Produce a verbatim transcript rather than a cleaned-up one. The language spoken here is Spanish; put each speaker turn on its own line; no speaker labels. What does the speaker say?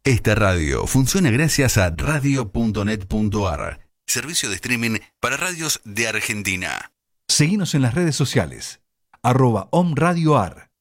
Esta radio funciona gracias a radio punto net punto a r, servicio de streaming para radios de Argentina.
Seguinos en las redes sociales, arroba omradioar.